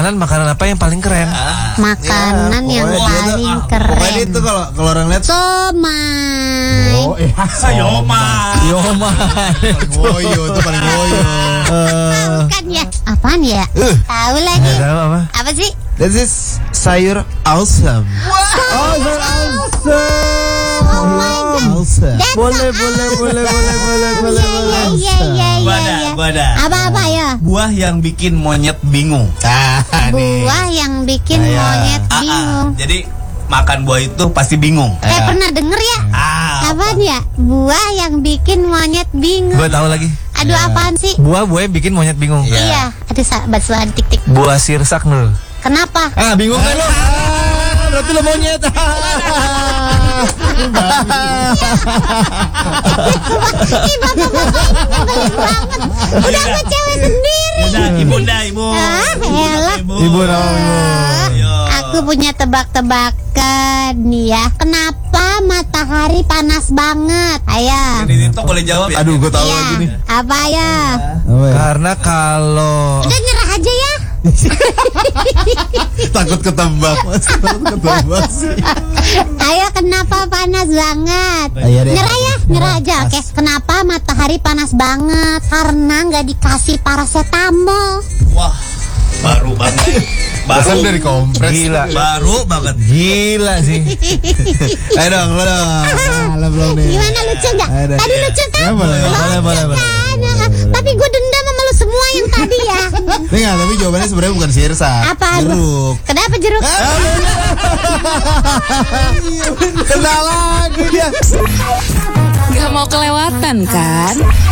makanan apa yang paling keren? Makanan yang paling keren. Pokoknya itu kalau orang lihat somai. oh goyo itu paling goyo. Bukan ya? Apaan ya? Tahu lagi. Tahu apa? Apa sih? This is sayur awesome. Oh my god. Awesome. Boleh. Iya. Gua ada. Apa ya? Buah yang bikin monyet bingung. Buah yang bikin monyet bingung. Jadi makan buah itu pasti bingung. Pernah denger ya? Apaan ya? Buah yang bikin monyet bingung. Gue tahu lagi. Aduh, apaan sih? Buah yang bikin monyet bingung. Iya. Aduh, sahabat tik. Buah sirsak Nul. Kenapa? Bingung kan lo? Berarti lo monyet. Ih, bapak-bapak ini nyebelin banget. Udah gue cewek sendiri. Ibu. Elah. Ibu nama ibu. Aku punya tebak-tebakan nih ya. Kenapa matahari panas banget? Ayo. Ini Tito boleh jawab ya? Aduh, gue tahu Iya. lagi nih. Apa ya? Karena kalau Udah nyerah aja ya. Takut ketebak mas. Ayo, kenapa panas banget? Ayo deh. Nyerah aja. Oke. Kenapa matahari panas banget? Karena nggak dikasih paracetamol. Wah, baru banget. Barusan dari kompres. gila. Baru banget. Gila sih. Ayo dong, lo dong. Belum nih. Gimana, lucu nggak? Ada. Tadi lucu kan? Ya, boleh. Tapi gue dendam sama lu semua yang tadi ya. Enggak, tapi jawabannya sebenarnya bukan sirsak. Apa? Jeruk. Kenapa jeruk? Kenal lagi dia. Gak mau kelewatan kan?